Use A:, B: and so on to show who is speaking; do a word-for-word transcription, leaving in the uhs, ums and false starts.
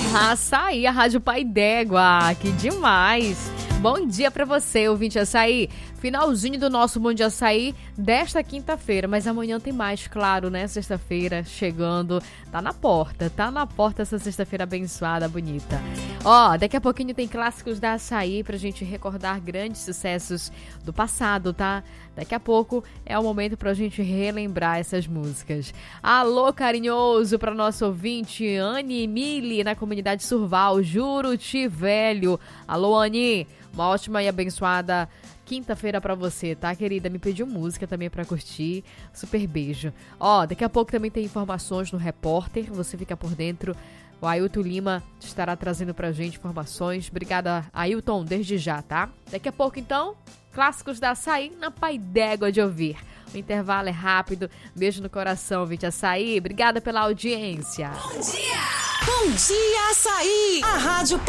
A: Açaí, a Rádio Pai d'Égua, que demais! Bom dia pra você, ouvinte Açaí. Finalzinho do nosso Bom Dia Açaí desta quinta-feira, mas amanhã tem mais, claro, né? Sexta-feira chegando, tá na porta, tá na porta essa sexta-feira abençoada, bonita. Ó, daqui a pouquinho tem clássicos da Açaí pra gente recordar grandes sucessos do passado, tá? Daqui a pouco é o momento pra gente relembrar essas músicas. Alô, carinhoso pra nosso ouvinte, Anne Mili, na comunidade Surval, Juruti Velho. Alô, Anne, uma ótima e abençoada quinta-feira pra você, tá, querida? Me pediu música também pra curtir. Super beijo. Ó, daqui a pouco também tem informações no Repórter. Você fica por dentro. O Ailton Lima estará trazendo pra gente informações. Obrigada, Ailton, desde já, tá? Daqui a pouco, então, clássicos da Açaí na Pai d'Égua de ouvir. O intervalo é rápido. Beijo no coração, Vinte Açaí. Obrigada pela audiência.
B: Bom dia! Bom dia, Açaí! A Rádio